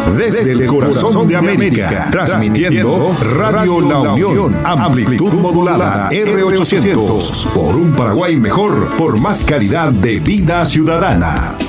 Desde el corazón de América, transmitiendo Radio La Unión, amplitud modulada R800. Por un Paraguay mejor, por más calidad de vida ciudadana.